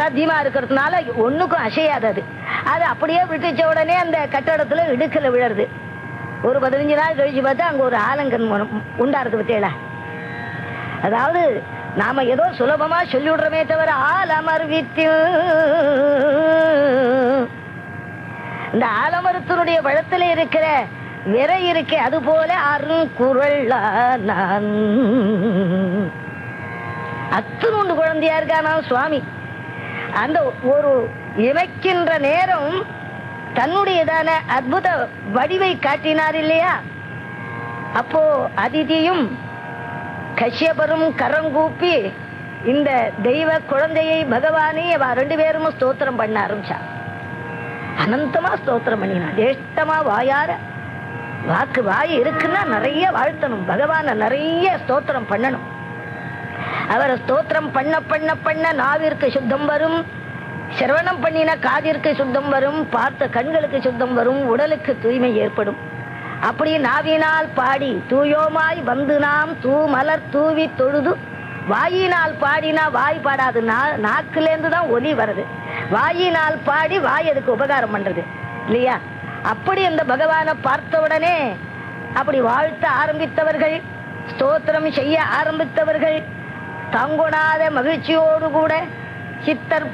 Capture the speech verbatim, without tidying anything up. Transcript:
அசாத்தியமா இருக்கிறதுனால ஒண்ணுக்கும் அசையாது. அது அது அப்படியே விட்டுச்ச உடனே அந்த கட்டடத்துல இடுக்கல விழருது. ஒரு பதினஞ்சு நாள் கழிச்சு பார்த்தா அங்க ஒரு ஆலங்கன் உண்டாருக்கு பத்தியல. அதாவது நாம ஏதோ சுலபமா சொல்லி விடுறோமே தவிர ஆலமர் வித்து இந்த ஆலமரத்தினுடைய பழத்துல இருக்கிற விரை இருக்கே அது போல அருங்குரல் அத்துணூண்டு குழந்தையா இருக்கானா சுவாமி. அந்த ஒரு இமைக்கின்ற நேரம் தன்னுடையதான அற்புத வடிவை காட்டினார் இல்லையா. அப்போ அதிதியும் கஷ்யபரும் கரங்கூப்பி இந்த தெய்வ குழந்தையை பகவானே அவ ரெண்டு பேரும் ஸ்தோத்திரம் பண்ண ஆரம்பிச்சா. அனந்தமா ஸ்தோத்திரம் பண்ணினா, ஜேஷ்டமா வாயார. வாக்கு வாய் இருக்குன்னா நிறைய வாழ்த்தணும், பகவான நிறைய ஸ்தோத்திரம் பண்ணணும். அவரை ஸ்தோத்திரம் பண்ண பண்ண பண்ண நாவிற்கு சுத்தம் வரும், சிரவணம் பண்ணின காதிற்கு சுத்தம் வரும், பார்த்த கண்களுக்கு சுத்தம் வரும், உடலுக்கு தூய்மை ஏற்படும். அப்படி நாவினால் பாடி தூயோமாய் வந்து நாம் தூ மலர் தூவி தொழுது. வாயினால் பாடினா வாய் பாடாது, நாக்குலேருந்து தான் ஒலி வருது. வாயினால் பாடி வாய் அதுக்கு உபகாரம் பண்றது இல்லையா. அப்படி அந்த பகவானை பார்த்தவுடனே அப்படி வாழ்த்த ஆரம்பித்தவர்கள், ஸ்தோத்திரம் செய்ய ஆரம்பித்தவர்கள் தாங்கொணாத மகிழ்ச்சியோடு கூட சித்தர்